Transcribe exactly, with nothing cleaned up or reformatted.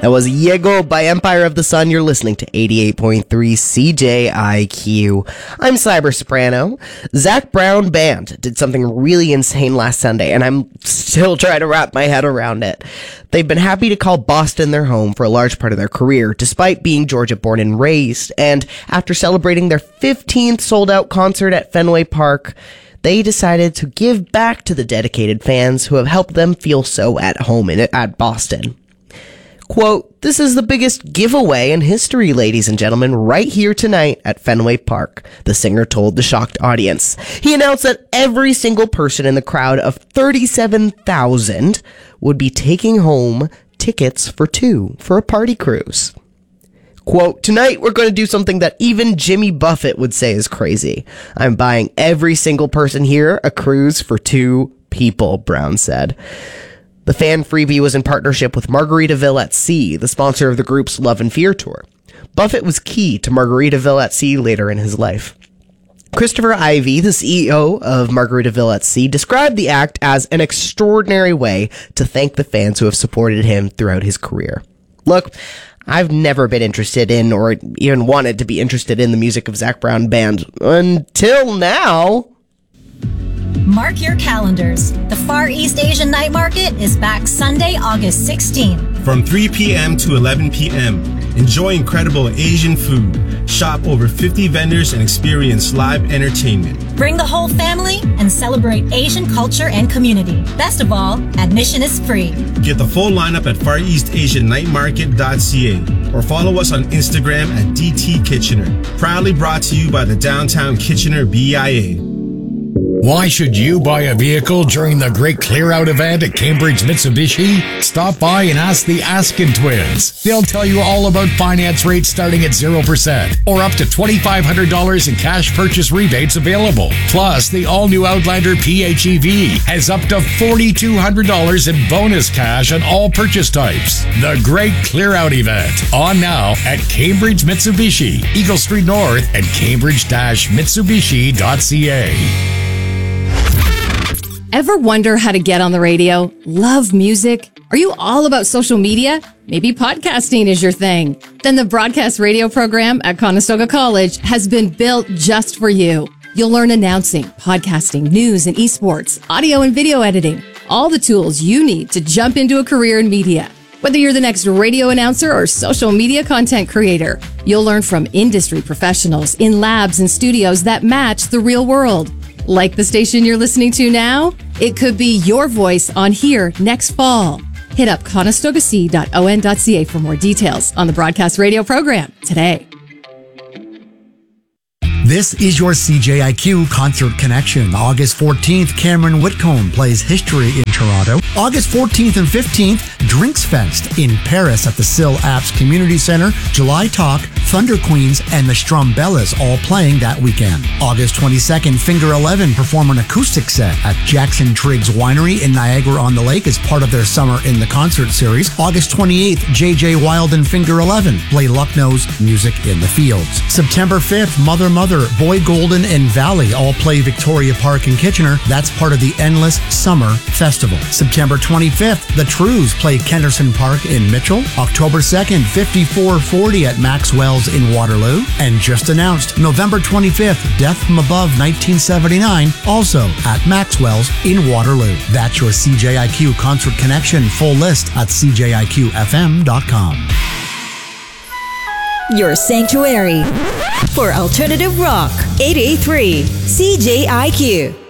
That was Yego by Empire of the Sun. You're listening to eighty-eight point three C J I Q. I'm Cyber Soprano. Zac Brown Band did something really insane last Sunday, and I'm still trying to wrap my head around it. They've been happy to call Boston their home for a large part of their career, despite being Georgia born and raised. And after celebrating their fifteenth sold-out concert at Fenway Park, they decided to give back to the dedicated fans who have helped them feel so at home in at Boston. Quote, "This is the biggest giveaway in history, ladies and gentlemen, right here tonight at Fenway Park," the singer told the shocked audience. He announced that every single person in the crowd of thirty-seven thousand would be taking home tickets for two for a party cruise. Quote, "Tonight we're going to do something that even Jimmy Buffett would say is crazy. I'm buying every single person here a cruise for two people," Brown said. The fan freebie was in partnership with Margaritaville at Sea, the sponsor of the group's Love and Fear tour. Buffett was key to Margaritaville at Sea later in his life. Christopher Ivey, the C E O of Margaritaville at Sea, described the act as an extraordinary way to thank the fans who have supported him throughout his career. Look, I've never been interested in or even wanted to be interested in the music of Zac Brown Band until now. Mark your calendars. The Far East Asian Night Market is back Sunday, August sixteenth. From three p.m. to eleven p.m. Enjoy incredible Asian food, shop over fifty vendors, and experience live entertainment. Bring the whole family and celebrate Asian culture and community. Best of all, admission is free. Get the full lineup at far east asian night market dot c a or follow us on Instagram at D T Kitchener. Proudly brought to you by the Downtown Kitchener B I A. Why should you buy a vehicle during the Great Clear Out event at Cambridge Mitsubishi? Stop by and ask the Askin twins. They'll tell you all about finance rates starting at zero percent or up to twenty-five hundred dollars in cash purchase rebates available. Plus, the all-new Outlander P H E V has up to four thousand two hundred dollars in bonus cash on all purchase types. The Great Clear Out event, on now at Cambridge Mitsubishi, Eagle Street North and cambridge dash mitsubishi dot c a. Ever wonder how to get on the radio? Love music? Are you all about social media? Maybe podcasting is your thing. Then the broadcast radio program at Conestoga College has been built just for you. You'll learn announcing, podcasting, news and esports, audio and video editing, all the tools you need to jump into a career in media. Whether you're the next radio announcer or social media content creator, you'll learn from industry professionals in labs and studios that match the real world. Like the station you're listening to now? It could be your voice on here next fall. Hit up conestoga c dot o n dot c a for more details on the broadcast radio program today. This is your C J I Q Concert Connection. August fourteenth, Cameron Whitcomb plays History in Toronto. August fourteenth and fifteenth, Drinks Fest in Paris at the Sill Apps Community Center. July Talk, Thunder Queens, and the Strumbellas all playing that weekend. August twenty-second, Finger eleven perform an acoustic set at Jackson Triggs Winery in Niagara-on-the-Lake as part of their Summer in the Concert series. August twenty-eighth, J J Wild and Finger eleven play Lucknow's Music in the Fields. September fifth, Mother Mother, Boy Golden, and Valley all play Victoria Park in Kitchener. That's part of the Endless Summer Festival. September twenty-fifth, The Trues play Kenderson Park in Mitchell. October second, fifty-four forty at Maxwell's in Waterloo. And just announced, November twenty-fifth, Death from Above nineteen seventy-nine, also at Maxwell's in Waterloo. That's your C J I Q Concert Connection. Full list at c j i q f m dot com. Your sanctuary for alternative rock. eight eighty-three C J I Q.